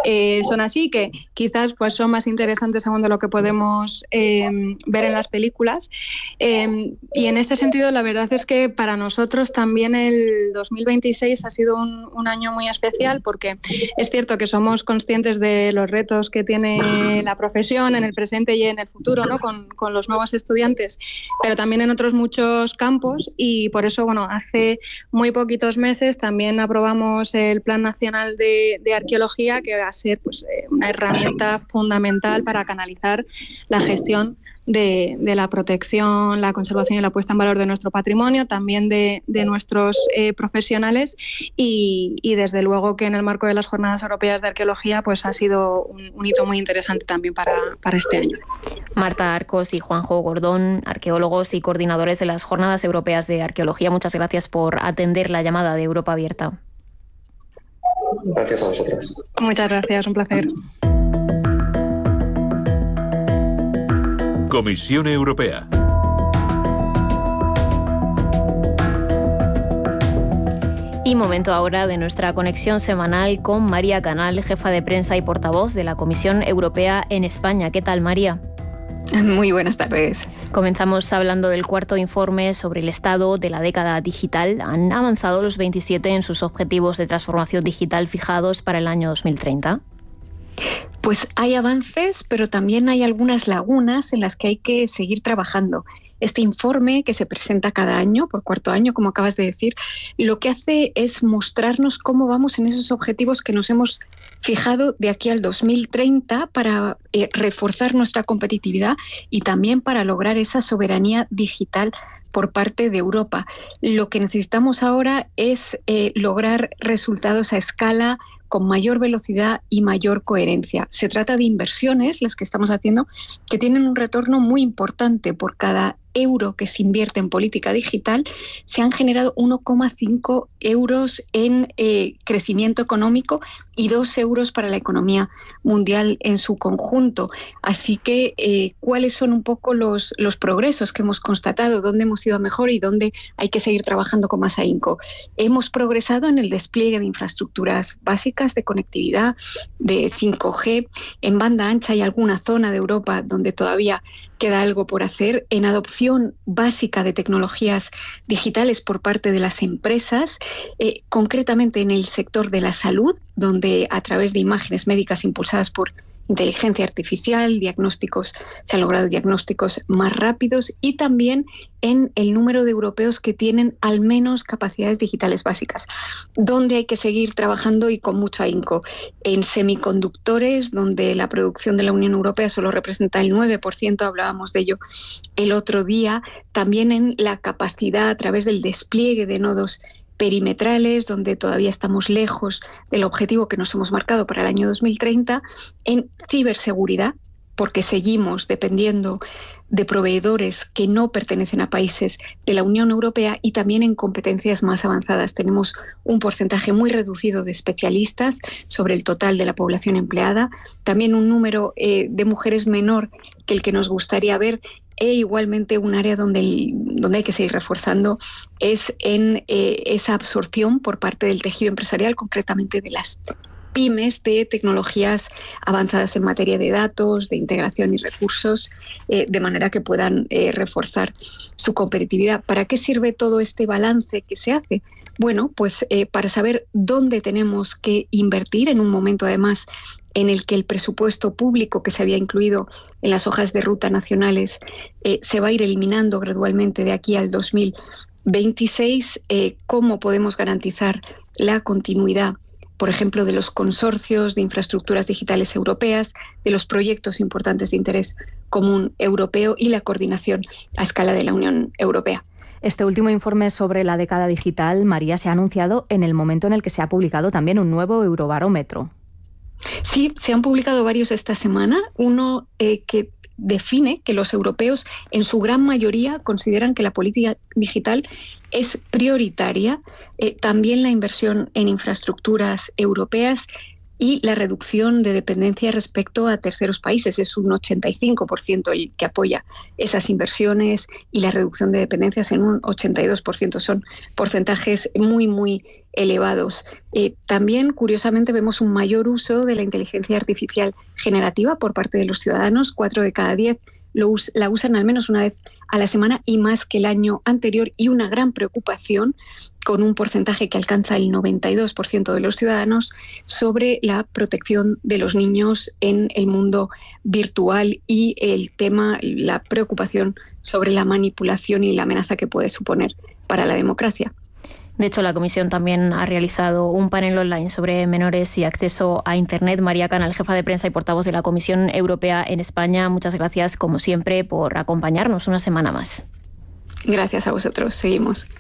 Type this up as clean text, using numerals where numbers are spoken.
son así, que quizás pues son más interesantes aún de lo que podemos ver en las películas. Y en este sentido, la verdad es que para nosotros también el 2026 ha sido un año muy especial, porque es cierto que somos conscientes de los retos que tiene la profesión en el presente y en el futuro, ¿no? con los nuevos estudiantes, pero también en otros muchos campos, y por eso, bueno, hace muy poquitos meses también aprobamos el Plan Nacional de Arqueología, que va a ser pues, una herramienta fundamental para canalizar la gestión de la protección, la conservación y la puesta en valor de nuestro patrimonio, también de nuestros profesionales, y desde luego que en el marco de las Jornadas Europeas de Arqueología pues ha sido un hito muy interesante también para este año. Marta Arcos y Juanjo Gordón, arqueólogos y coordinadores de las Jornadas Europeas de Arqueología, muchas gracias por atender la llamada de Europa Abierta. Gracias a vosotras. Muchas gracias, un placer. Comisión Europea. Y momento ahora de nuestra conexión semanal con María Canal, jefa de prensa y portavoz de la Comisión Europea en España. ¿Qué tal, María? Muy buenas tardes. Comenzamos hablando del cuarto informe sobre el estado de la década digital. Han avanzado los 27 en sus objetivos de transformación digital fijados para el año 2030. Pues hay avances, pero también hay algunas lagunas en las que hay que seguir trabajando. Este informe, que se presenta cada año, por cuarto año, como acabas de decir, lo que hace es mostrarnos cómo vamos en esos objetivos que nos hemos fijado de aquí al 2030 para reforzar nuestra competitividad y también para lograr esa soberanía digital por parte de Europa. Lo que necesitamos ahora es lograr resultados a escala, con mayor velocidad y mayor coherencia. Se trata de inversiones, las que estamos haciendo, que tienen un retorno muy importante. Por cada euro que se invierte en política digital, se han generado 1,5 euros en crecimiento económico y 2 euros para la economía mundial en su conjunto. Así que, ¿cuáles son un poco los progresos que hemos constatado? ¿Dónde hemos ido a mejor y dónde hay que seguir trabajando con más ahínco? Hemos progresado en el despliegue de infraestructuras básicas de conectividad, de 5G. En banda ancha hay alguna zona de Europa donde todavía queda algo por hacer. En adopción básica de tecnologías digitales por parte de las empresas, concretamente en el sector de la salud, donde a través de imágenes médicas impulsadas por inteligencia artificial, se han logrado diagnósticos más rápidos, y también en el número de europeos que tienen al menos capacidades digitales básicas, donde hay que seguir trabajando y con mucho ahínco. En semiconductores, donde la producción de la Unión Europea solo representa el 9%, hablábamos de ello el otro día, también en la capacidad a través del despliegue de nodos perimetrales, donde todavía estamos lejos del objetivo que nos hemos marcado para el año 2030, en ciberseguridad, porque seguimos dependiendo de proveedores que no pertenecen a países de la Unión Europea, y también en competencias más avanzadas. Tenemos un porcentaje muy reducido de especialistas sobre el total de la población empleada, también un número de mujeres menor que el que nos gustaría ver, e igualmente un área donde hay que seguir reforzando es en esa absorción por parte del tejido empresarial, concretamente de las pymes, de tecnologías avanzadas en materia de datos, de integración y recursos, de manera que puedan reforzar su competitividad. ¿Para qué sirve todo este balance que se hace? Bueno, pues para saber dónde tenemos que invertir en un momento, además, en el que el presupuesto público que se había incluido en las hojas de ruta nacionales se va a ir eliminando gradualmente de aquí al 2026, cómo podemos garantizar la continuidad, por ejemplo, de los consorcios de infraestructuras digitales europeas, de los proyectos importantes de interés común europeo y la coordinación a escala de la Unión Europea. Este último informe sobre la década digital, María, se ha anunciado en el momento en el que se ha publicado también un nuevo Eurobarómetro. Sí, se han publicado varios esta semana. Uno que define que los europeos en su gran mayoría consideran que la política digital es prioritaria. También la inversión en infraestructuras europeas. y la reducción de dependencia respecto a terceros países. Es un 85% el que apoya esas inversiones y la reducción de dependencias en un 82%. Son porcentajes muy, muy elevados. También, curiosamente, vemos un mayor uso de la inteligencia artificial generativa por parte de los ciudadanos. 4 de cada 10 la usan al menos una vez a la semana y más que el año anterior, y una gran preocupación, con un porcentaje que alcanza el 92% de los ciudadanos, sobre la protección de los niños en el mundo virtual y la preocupación sobre la manipulación y la amenaza que puede suponer para la democracia. De hecho, la Comisión también ha realizado un panel online sobre menores y acceso a Internet. María Canal, jefa de prensa y portavoz de la Comisión Europea en España, muchas gracias, como siempre, por acompañarnos una semana más. Gracias a vosotros. Seguimos.